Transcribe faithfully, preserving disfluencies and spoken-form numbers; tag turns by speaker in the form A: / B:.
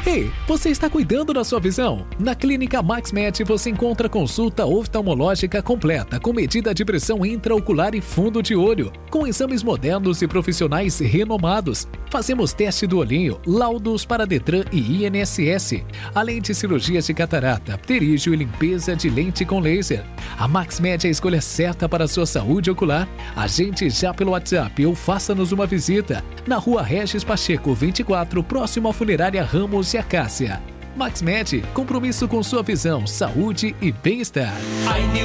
A: Ei, você está cuidando da sua visão? Na Clínica MaxMed você encontra consulta oftalmológica completa com medida de pressão intraocular e fundo de olho, com exames modernos e profissionais renomados. Fazemos teste do olhinho, laudos para Detran e I N S S, além de cirurgias de catarata, pterígio e limpeza de lente com laser. A MaxMed é a escolha certa para a sua saúde ocular. Agende já pelo WhatsApp ou faça-nos uma visita na Rua Regis Pacheco vinte e quatro, próximo à Funerária Ramos e Acácia. MaxMed, compromisso com sua visão, saúde e bem-estar.